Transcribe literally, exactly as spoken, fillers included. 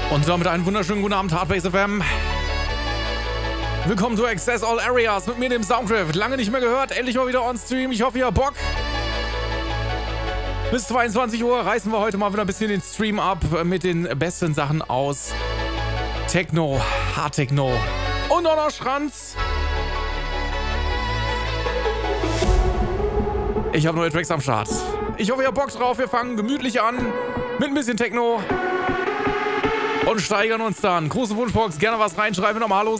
Und damit einen wunderschönen guten Abend, Hardbase F M. Willkommen zu Access All Areas mit mir, dem Soundcraft. Lange nicht mehr gehört, endlich mal wieder on Stream. Ich hoffe, ihr habt Bock. Bis zweiundzwanzig Uhr reißen wir heute mal wieder ein bisschen den Stream ab mit den besten Sachen aus Techno, Hard Techno und auch noch Schranz. Ich habe neue Tracks am Start. Ich hoffe, ihr habt Bock drauf. Wir fangen gemütlich an mit ein bisschen Techno und steigern uns dann. Große Wunschbox, gerne was reinschreiben. Nochmal Hallo